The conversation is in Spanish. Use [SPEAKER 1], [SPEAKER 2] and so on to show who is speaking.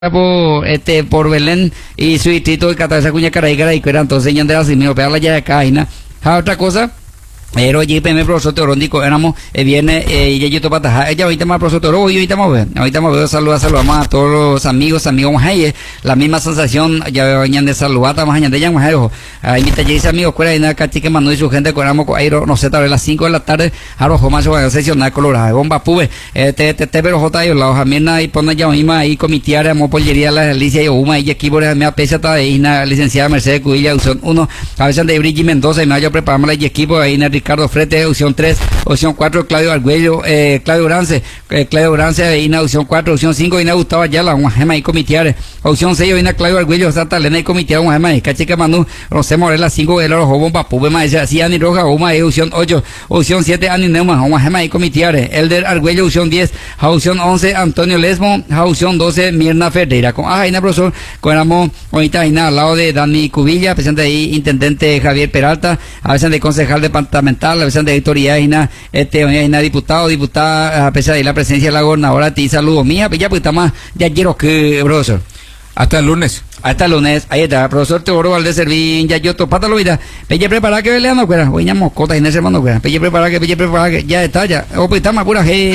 [SPEAKER 1] por Belén y su distrito de Catasa Cuña Caraícara y que eran entonces ya de la simio pegar la ya de acá y otra cosa. Pero allí me profesor Teorónico éramos viene y yo para ella ahorita más profesor Teoró y ahorita más saludamos a todos los amigos más la misma sensación ya venían de saludar más allá de ya más ahí me dice amigos cuál es cachi que mandó y su gente coramos con aire no sé tal vez las 5 de la tarde arrojo más a sesionar colorado bomba pube pero jota y la hoja mirna y pone ya misma ahí comitiar amo pollería la Alicia y Uma y equipo de me apesa ahí la licenciada Mercedes Cudilla opción 1 a veces de Brigi Mendoza y me vaya preparamos el equipo ahí Ricardo Frete, opción 3, opción 4, Claudio Arguello, Claudio Brance, Ina, opción 4, opción 5, Ina Gustavo Ayala, una gema y comitiares, opción 6, Ina Claudio Arguello, Santa Elena y comitiares, una gema y cachica Manu, José Morela, 5, el oro, bomba, pube, más, así, Ani Roja, una opción 8, opción 7, Ani Neuma, una gema y comitiares, Elder Arguello, opción 10, opción 11, Antonio Lesmo, opción 12, Mirna Ferreira, con Ina, profesor, con Amo, ahorita Ina, al lado de Dani Cubilla, presente ahí, intendente Javier Peralta, a veces de concejal departamental, a veces de autoridad diputada, a pesar de la presencia de la gobernadora, ti saludo mía, pues ya pues está más, ya quiero que, profesor.
[SPEAKER 2] Hasta el lunes.
[SPEAKER 1] Hasta el lunes, ahí está, profesor Teodoro Valdés Servín, ya yo topátalo, vida, pelle prepara que veleando, cuera, oye, moscota, y en ese hermano, cuera, pelle prepara que, ya está, ya, o pues está más pura,